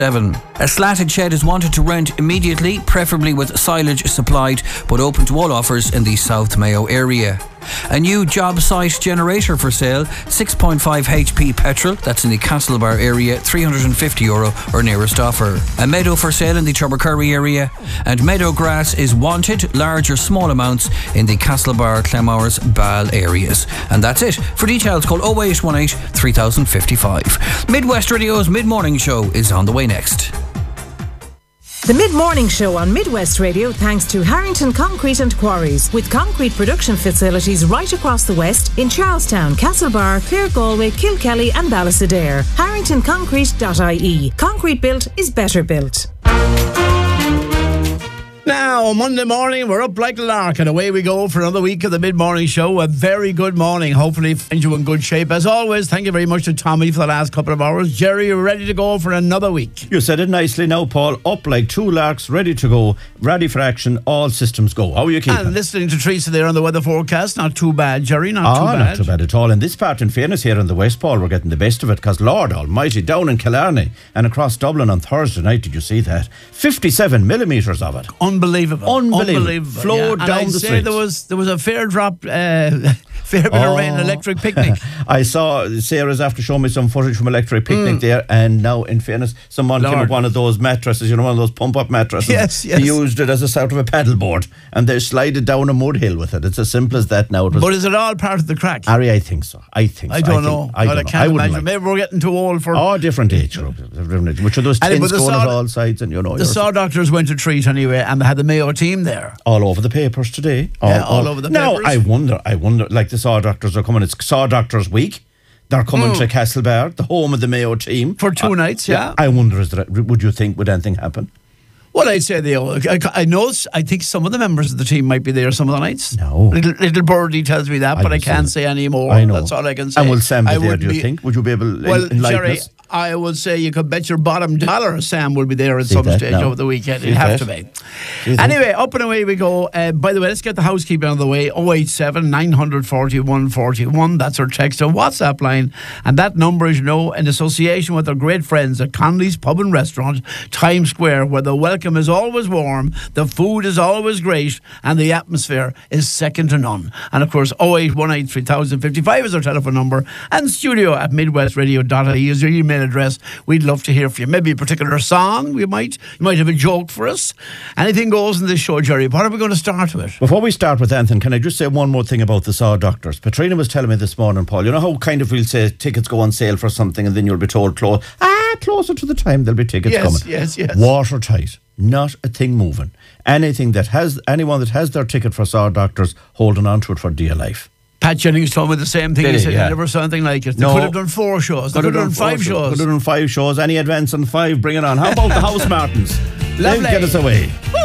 7. A slatted shed is wanted to rent immediately, preferably with silage supplied, but open to all offers in the South Mayo area. A new job site generator for sale, 6.5 HP petrol, that's in the Castlebar area, €350 or nearest offer. A meadow for sale in the Tubbercurry area, and meadow grass is wanted, large or small amounts, in the Castlebar, Clamowers, Ball areas. And that's it. For details, call 0818 3055. Midwest Radio's Mid-Morning Show is on the way next. The Mid-Morning Show on Midwest Radio thanks to Harrington Concrete and Quarries, with concrete production facilities right across the West in Charlestown, Castlebar, Clare, Galway, Kilkelly and Ballysadare. HarringtonConcrete.ie. Concrete built is better built. Now, Monday morning, we're up like a lark and away we go for another week of the Mid-Morning Show. A very good morning. Hopefully find you in good shape. As always, thank you very much to Tommy for the last couple of hours. Jerry, you're ready to go for another week. You said it nicely now, Paul. Up like two larks, ready to go, ready for action, all systems go. How are you keeping? And listening to Teresa there on the weather forecast. Not too bad, Jerry, not too bad. Not too bad at all. In this part, in fairness, here in the West, Paul, we're getting the best of it because, Lord almighty, down in Killarney and across Dublin on Thursday night, did you see that? 57 millimetres of it. Unbelievable. Flowed down the street. There was a fair drop, fair bit of rain, electric picnic. I saw Sarah's after showing me some footage from electric picnic there, and now, in fairness, someone came with one of those mattresses, you know, one of those pump-up mattresses. Yes. He used it as a sort of a paddleboard, and they slided down a mud hill with it. It's as simple as that now. But is it all part of the crack? Harry, I think so. I don't know. I can't imagine. Maybe we're getting too old for... Oh, different age group. Which are those tins going at all sides, and you know... The Saw Doctors went to treat anyway, and they had the Mayo team there. All over the papers today. All over the papers. Now, I wonder, like the Saw Doctors are coming, it's Saw Doctors Week. They're coming to Castlebar, the home of the Mayo team. For 2 nights, yeah. I wonder, would anything happen? Well, I'd say I think some of the members of the team might be there some of the nights. No. Little birdie tells me that, but I can't say any more. I know. That's all I can say. And will Sam be there, do you think? Would you be able to enlighten Jerry, us? I would say you could bet your bottom dollar Sam will be there at some stage over the weekend. It'd have to be. Anyway, up and away we go. By the way, let's get the housekeeping out of the way. 087 941 41. That's our text and WhatsApp line. And that number is, you know, in association with our great friends at Connolly's Pub and Restaurant, Times Square, where the welcome is always warm, the food is always great, and the atmosphere is second to none. And of course, 0818 3055 is our telephone number, and studio at midwestradio.ie is your email address. We'd love to hear from you. Maybe a particular song. You might have a joke for us. Anything goes in this show, Jerry. What are we going to start with? Before we start with anything, can I just say one more thing about the Saw Doctors? Patrina was telling me this morning, Paul, you know how kind of we'll say tickets go on sale for something and then you'll be told closer to the time there'll be tickets coming. Yes. Watertight. Not a thing moving. Anyone that has their ticket for Saw Doctors holding on to it for dear life. Pat Jennings told me the same thing. He said, I never saw anything like it. They could have done 4 shows. They could have done 5 shows. Could have done 5 shows. Any advance on 5, bring it on. How about the House Martins? Lovely. They'll get us away.